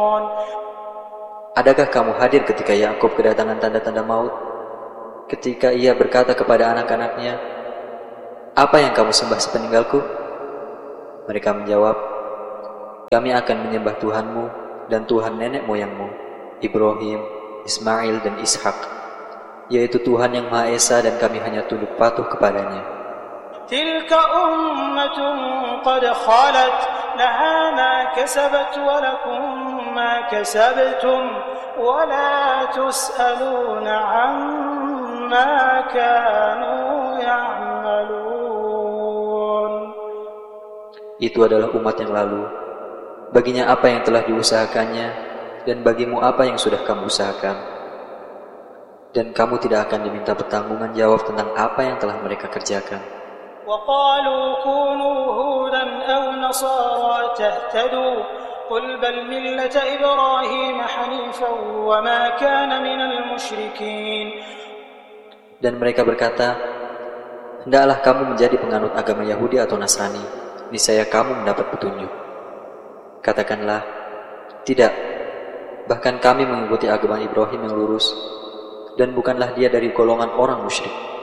Adakah kamu hadir ketika Yakub kedatangan tanda-tanda maut? Ketika ia berkata kepada anak-anaknya, "Apa yang kamu sembah sepeninggalku?" Mereka menjawab, "Kami akan menyembah Tuhanmu dan Tuhan nenek moyangmu, Ibrahim, Ismail dan Ishak, yaitu Tuhan yang Maha Esa dan kami hanya tunduk patuh kepadanya." Tilka ummatun qad khalat laha ma kasabat wa lakum ma kasabtum wa la tus'aluna amma kanu ya'malun. Itu adalah umat yang lalu. Baginya apa yang telah diusahakannya, dan bagimu apa yang sudah kamu usahakan. Dan kamu tidak akan diminta pertanggungan jawab tentang apa yang telah mereka kerjakan. وَقَالُوا كُونُوا هُودًا أَوْ نَصَارَىٰ تَهْتَدُوا قُلْ بَلْ مِلَّةَ إِبْرَاهِيمَ حَنِيفًا وَمَا كَانَ مِنَ الْمُشْرِكِينَ. Dan mereka berkata, "Hendaklah kamu menjadi penganut agama Yahudi atau Nasrani, niscaya kamu mendapat petunjuk." Katakanlah, "Tidak, bahkan kami mengikuti agama Ibrahim yang lurus, dan bukanlah dia dari golongan orang musyrik."